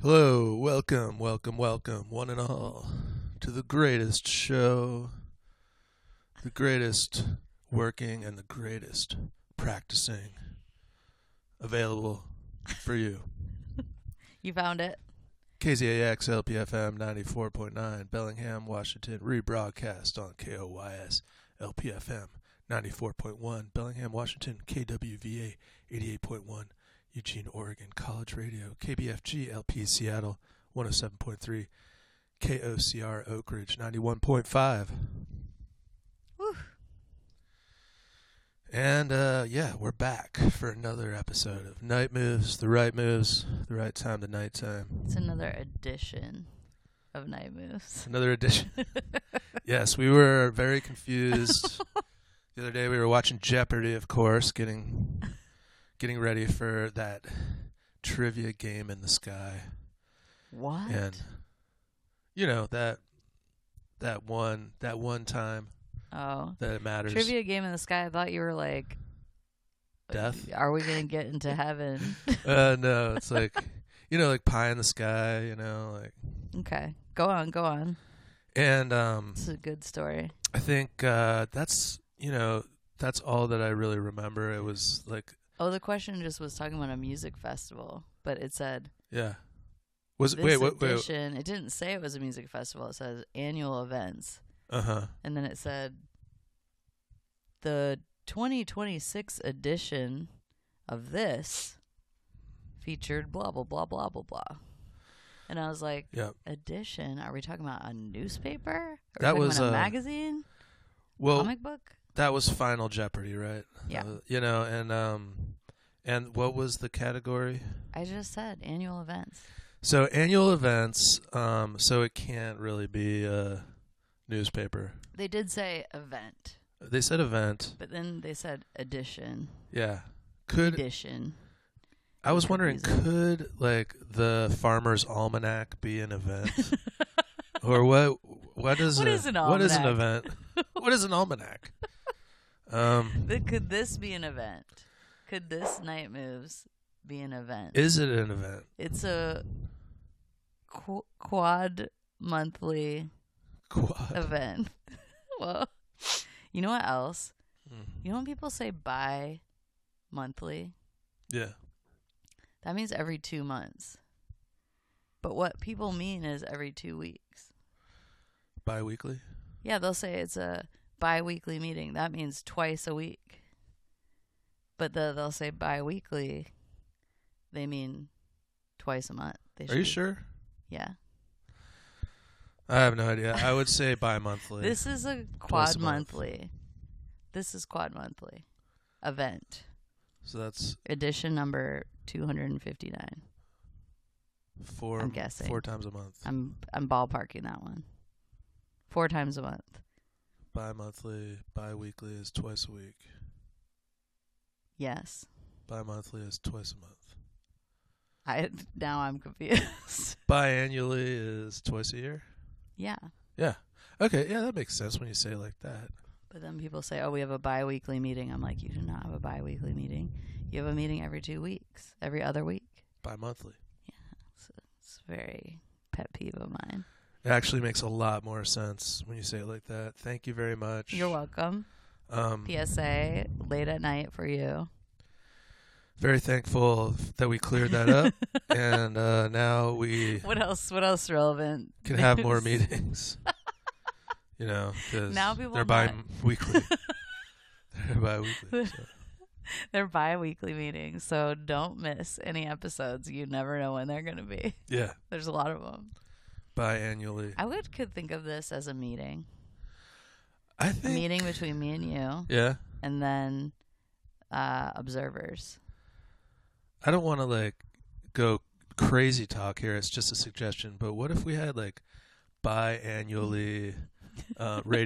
Hello, welcome, one and all, to the greatest show, the greatest working and the greatest practicing available for you. You found it. KZAX LPFM 94.9, Bellingham, Washington, rebroadcast on KOYS LPFM 94.1, Bellingham, Washington, KWVA 88.1. Eugene, Oregon, College Radio, KBFG, LP, Seattle, 107.3, KOCR, Oak Ridge, 91.5. Whew. And, we're back for another episode of Night Moves, the right time to nighttime. It's another edition of Night Moves. Another edition. Yes, we were very confused. The other day we were watching Jeopardy, of course, getting ready for that trivia game in the sky. What? And you know that one time that it matters. Trivia game in the sky. I thought you were like Death. Are we gonna get into heaven? No, it's like like pie in the sky. Okay, go on. And It's a good story. I think that's all that I really remember. It was like. Oh, the question just was talking about a music festival, but it said, Yeah. Wait. It didn't say it was a music festival. It says annual events. Uh-huh. And then it said the 2026 edition of this featured blah, blah, blah, blah, blah, blah. And I was like, Yep. Edition? Are we talking about a newspaper? That was a magazine? Well, comic book? That was Final Jeopardy, right? Yeah. And what was the category? I just said annual events. So annual events, so it can't really be a newspaper. They did say event. They said event. But then they said edition. Yeah. Edition. I was wondering, could like the Farmer's Almanac be an event? Or what is an almanac? What is an event? What is an almanac? Could this be an event? Could this Night Moves be an event? Is it an event? It's a quad monthly event. Well, you know what else? You know when people say bi-monthly? Yeah. That means every 2 months. But what people mean is every 2 weeks. Bi-weekly? Yeah, they'll say it's a bi-weekly meeting. That means twice a week. But they'll say bi-weekly. They mean twice a month. Are you sure? Yeah. I have no idea. I would say bi-monthly. This is a quad monthly. This is quad monthly event. So that's edition number 259. I'm guessing 4 times a month. I'm ballparking that one. 4 times a month. Bi-monthly, bi-weekly is twice a week. Yes. Bi-monthly is twice a month. Now I'm confused. Biannually is twice a year? Yeah. Yeah. Okay, yeah, that makes sense when you say it like that. But then people say, oh, we have a bi-weekly meeting. I'm like, you do not have a bi-weekly meeting. You have a meeting every 2 weeks, every other week. Bi-monthly. Yeah. It's very pet peeve of mine. It actually makes a lot more sense when you say it like that. Thank you very much. You're welcome. PSA, late at night for you. Very thankful that we cleared that up. And now we... What else relevant? Can have more meetings. Because now people they're bi-weekly. They're bi-weekly. So. They're bi-weekly meetings, so don't miss any episodes. You never know when they're going to be. Yeah. There's a lot of them. Biannually. I could think of this as a meeting. I think... A meeting between me and you. Yeah. And then observers. I don't want to, go crazy talk here. It's just a suggestion. But what if we had, biannually radio